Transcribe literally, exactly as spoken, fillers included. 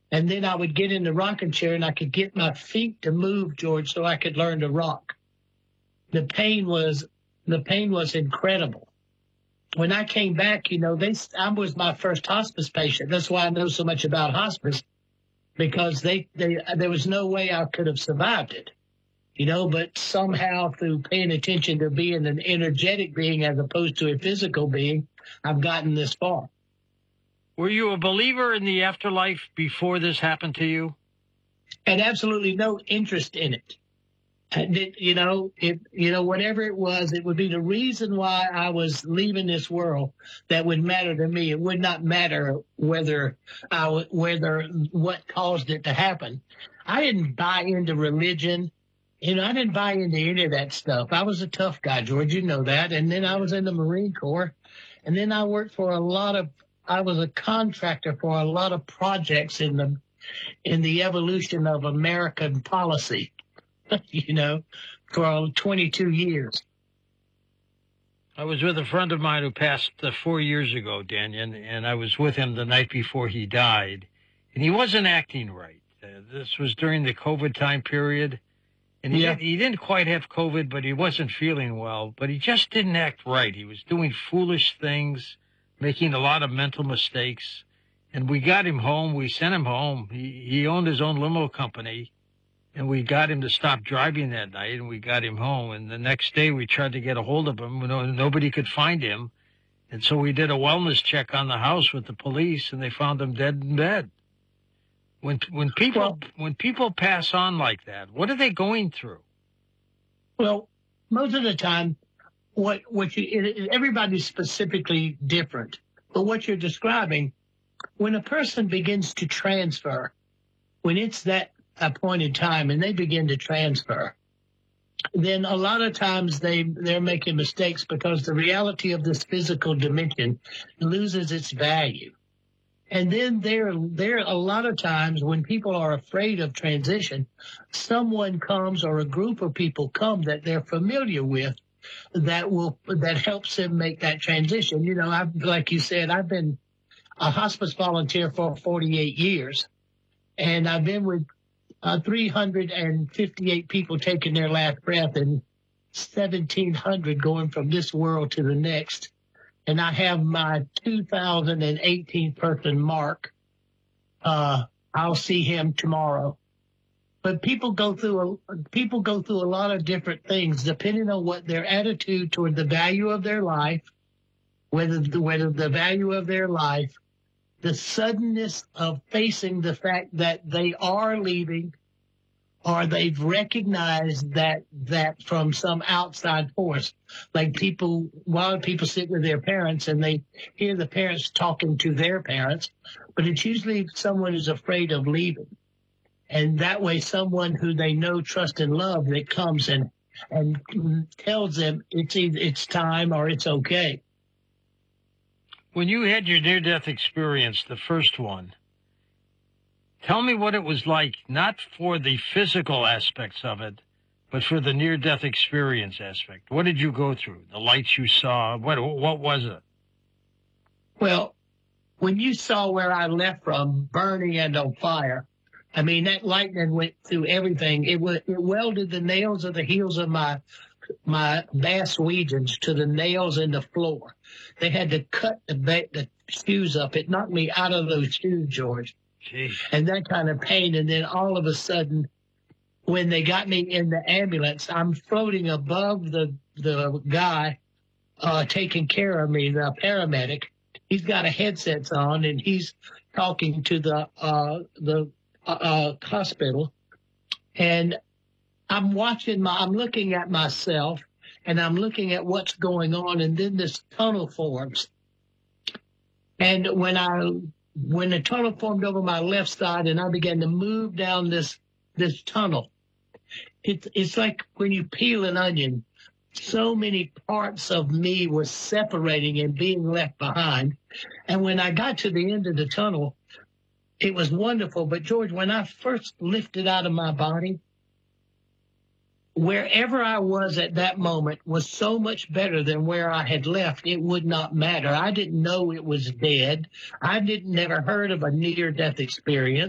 And then I would get in the rocking chair and I could get my feet to move, George, so I could learn to rock. The pain was, the pain was incredible. When I came back, you know, they, I was my first hospice patient. That's why I know so much about hospice, because they, they, there was no way I could have survived it, you know, but somehow through paying attention to being an energetic being as opposed to a physical being, I've gotten this far. Were you a believer in the afterlife before this happened to you? Had absolutely no interest in it. I did, you know, it, you know, whatever it was, it would be the reason why I was leaving this world that would matter to me. It would not matter whether I, whether what caused it to happen. I didn't buy into religion. You know, I didn't buy into any of that stuff. I was a tough guy, George, you know that. And then I was in the Marine Corps, and then I worked for a lot of, I was a contractor for a lot of projects in the, in the evolution of American policy. You know, for twenty-two years. I was with a friend of mine who passed uh, four years ago, Daniel, and I was with him the night before he died, and he wasn't acting right. Uh, this was during the COVID time period, and he, yeah. didn't, he didn't quite have COVID, but he wasn't feeling well, but he just didn't act right. He was doing foolish things, making a lot of mental mistakes, and we got him home. We sent him home. He, he owned his own limo company. And we got him to stop driving that night, and we got him home. And the next day we tried to get a hold of him. No, nobody could find him. And so we did a wellness check on the house with the police, and they found him dead in bed. When when people well, when people pass on like that, what are they going through? Well, most of the time, what what you it, everybody's specifically different. But what you're describing, when a person begins to transfer, when it's that a point in time and they begin to transfer, then a lot of times they, they're making mistakes because the reality of this physical dimension loses its value. And then there, there a lot of times when people are afraid of transition, someone comes or a group of people come that they're familiar with that will, that helps them make that transition. You know, I've, like you said, I've been a hospice volunteer for forty-eight years, and I've been with Uh, three hundred fifty-eight people taking their last breath and seventeen hundred going from this world to the next. And I have my two thousand eighteen person mark. Uh, I'll see him tomorrow. But people go through a, people go through a lot of different things depending on what their attitude toward the value of their life, whether the, whether the value of their life, the suddenness of facing the fact that they are leaving, or they've recognized that that from some outside force. Like people, a lot of people sit with their parents and they hear the parents talking to their parents, but it's usually someone who's afraid of leaving. And that way someone who they know, trust, and love that comes and and tells them it's either it's time or it's okay. When you had your near-death experience, the first one, tell me what it was like, not for the physical aspects of it, but for the near-death experience aspect. What did you go through? The lights you saw? What what was it? Well, when you saw where I left from, burning and on fire, I mean, that lightning went through everything. It, was, it welded the nails of the heels of my my bass Weejuns to the nails in the floor. They had to cut the, the shoes up. It knocked me out of those shoes, George. Jeez. And that kind of pain. And then all of a sudden, when they got me in the ambulance, I'm floating above the, the guy uh, taking care of me, the paramedic. He's got a headset on, and he's talking to the, uh, the uh, hospital. And I'm watching my, I'm looking at myself, and I'm looking at what's going on, and then this tunnel forms. And when I, when the tunnel formed over my left side, and I began to move down this, this tunnel, it's, it's like when you peel an onion, so many parts of me were separating and being left behind. And when I got to the end of the tunnel, it was wonderful. But George, when I first lifted out of my body, wherever I was at that moment was so much better than where I had left. It would not matter. I didn't know it was dead. I didn't never heard of a near-death experience.